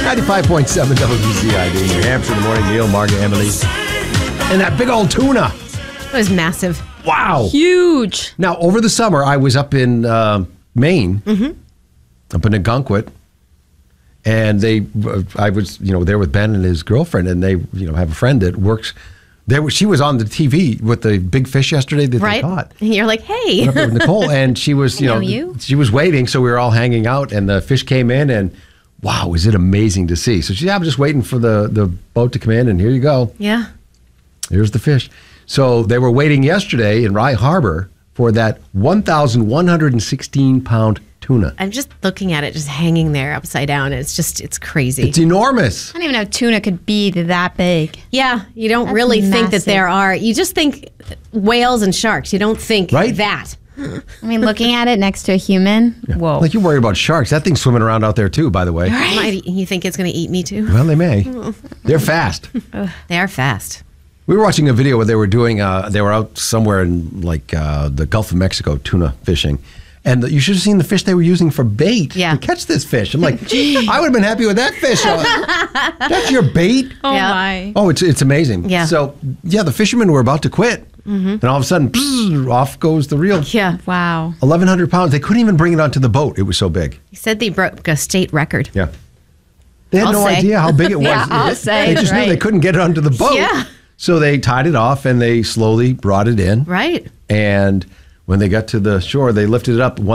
95.7 WCID, New Hampshire in the morning. Neil, Margaret, Emily. And that big old tuna. It was massive. Wow. Huge. Now, over the summer, I was up in Maine, up in Algonquin, and I was, there with Ben and his girlfriend, and they, have a friend that works. She was on the TV with the big fish yesterday that they caught. And you're like, hey. Went up there with Nicole, and she was, she was waiting, so we were all hanging out, and the fish came in, and wow, is it amazing to see. So she said, I'm just waiting for the boat to come in, and here you go. Yeah. Here's the fish. So they were waiting yesterday in Rye Harbor for that 1,116-pound tuna. I'm just looking at it, just hanging there upside down. It's crazy. It's enormous. I don't even know tuna could be that big. Yeah, you don't That's really think that massive. there are. You just think whales and sharks. You don't think that. I mean, looking at it next to a human, whoa. Like you worry about sharks. That thing's swimming around out there too, by the way. You think it's going to eat me too? Well, they may. They're fast. They are fast. We were watching a video where they were doing, they were out somewhere in the Gulf of Mexico tuna fishing. And you should have seen the fish they were using for bait to catch this fish. I'm like, I would have been happy with that fish. That's your bait? Oh, my. Oh, it's amazing. Yeah. So, the fishermen were about to quit. And all of a sudden, off goes the reel. Yeah. Wow. 1,100 pounds. They couldn't even bring it onto the boat. It was so big. He said they broke a state record. Yeah. They had I'll no say. idea how big it was. Yeah, I'll say. They just knew they couldn't get it onto the boat. Yeah. So they tied it off and they slowly brought it in. Right. And when they got to the shore, they lifted it up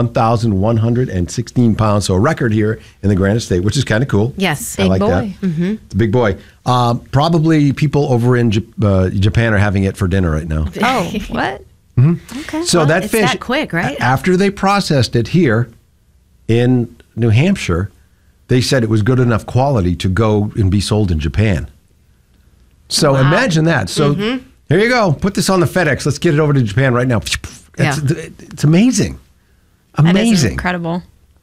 1,116 pounds. So a record here in the Granite State, which is kind of cool. Yes. I like that. Mm-hmm. It's a big boy. Probably people over in Japan are having it for dinner right now. Oh, what? Okay. So that it's fish, that quick, right? After they processed it here in New Hampshire, they said it was good enough quality to go and be sold in Japan. So imagine that. So here you go. Put this on the FedEx. Let's get it over to Japan right now. It's amazing. That is Amazing. incredible.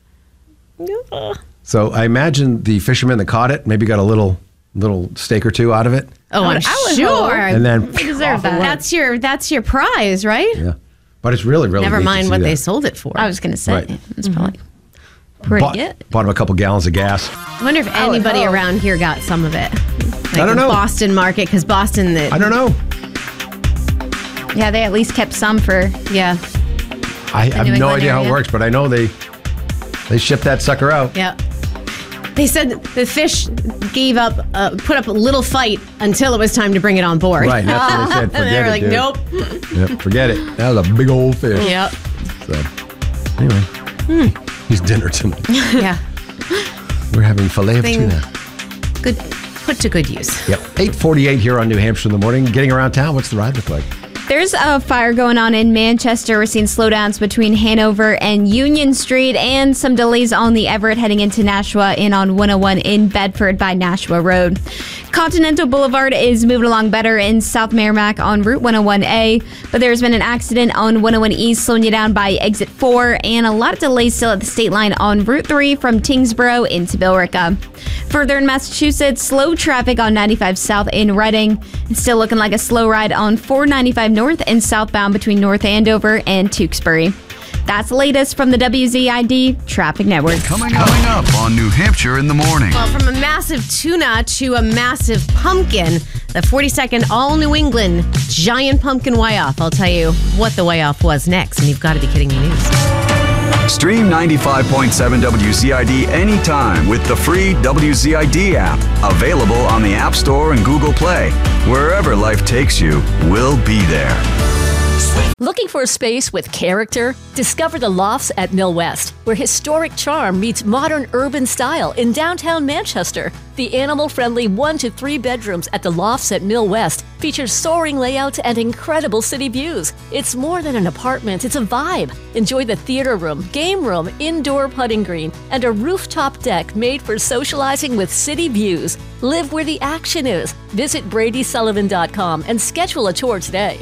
So I imagine the fisherman that caught it maybe got a little steak or two out of it. Oh, I'm sure. And then They deserve that. That's your prize, right? Yeah. But it's really, really Never neat to mind see what they that. sold it for. I was going to say, Right. it's probably pretty good. Bought him a couple gallons of gas. I wonder if anybody around here got some of it. Like I don't know. Boston market, because Boston, I don't know. Yeah, they at least kept some for... Yeah. I have New no England idea how it area. works, but I know they ship that sucker out. Yeah. They said the fish put up a little fight until it was time to bring it on board. Right, that's what they said. Forget And they were it, like, dude. nope. Yep, forget it. That was a big old fish. Yep. So, anyway, he's dinner tonight. Yeah. We're having filet of Thing- tuna. Good. Put to good use. Yep. 8:48 here on New Hampshire in the morning. Getting around town, what's the ride look like? There's a fire going on in Manchester. We're seeing slowdowns between Hanover and Union Street and some delays on the Everett heading into Nashua and on 101 in Bedford by Nashua Road. Continental Boulevard is moving along better in South Merrimack on Route 101A, but there's been an accident on 101 East slowing you down by exit 4 and a lot of delays still at the state line on Route 3 from Tingsboro into Billerica. Further in Massachusetts, slow traffic on 95 South in Reading. It's still looking like a slow ride on 495 North and southbound between North Andover and Tewksbury. That's the latest from the WZID Traffic Network. Coming up on New Hampshire in the morning. Well, from a massive tuna to a massive pumpkin, the 42nd All New England Giant Pumpkin Way-Off. I'll tell you what the way-off was next, and you've got to be kidding me news. Stream 95.7 WCID anytime with the free WCID app. Available on the App Store and Google Play. Wherever life takes you, we'll be there. Looking for a space with character? Discover the Lofts at Mill West, where historic charm meets modern urban style in downtown Manchester. The animal-friendly 1 to 3 bedrooms at the Lofts at Mill West features soaring layouts and incredible city views. It's more than an apartment, it's a vibe. Enjoy the theater room, game room, indoor putting green, and a rooftop deck made for socializing with city views. Live where the action is. Visit BradySullivan.com and schedule a tour today.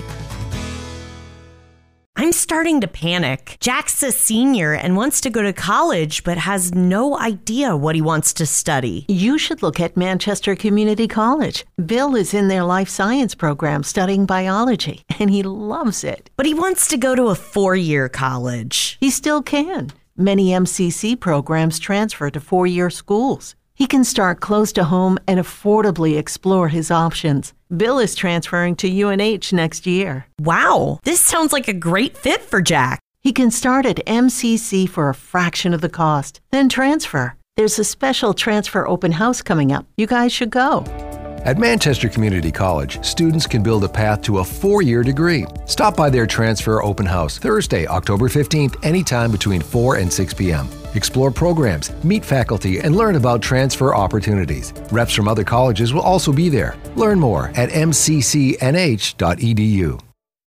I'm starting to panic. Jack's a senior and wants to go to college, but has no idea what he wants to study. You should look at Manchester Community College. Bill is in their life science program studying biology, and he loves it. But he wants to go to a 4-year college. He still can. Many MCC programs transfer to 4-year schools. He can start close to home and affordably explore his options. Bill is transferring to UNH next year. Wow, this sounds like a great fit for Jack. He can start at MCC for a fraction of the cost, then transfer. There's a special transfer open house coming up. You guys should go. At Manchester Community College, students can build a path to a 4-year degree. Stop by their transfer open house Thursday, October 15th, anytime between 4 and 6 p.m. Explore programs, meet faculty, and learn about transfer opportunities. Reps from other colleges will also be there. Learn more at mccnh.edu.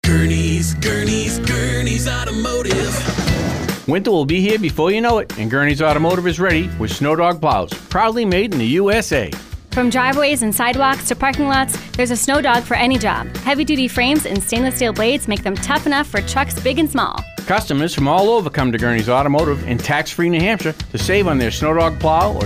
Gurney's Automotive. Winter will be here before you know it, and Gurney's Automotive is ready with Snow Dog plows, proudly made in the USA. From driveways and sidewalks to parking lots, there's a Snow Dog for any job. Heavy-duty frames and stainless steel blades make them tough enough for trucks big and small. Customers from all over come to Gurney's Automotive in tax-free New Hampshire to save on their Snow Dog plow or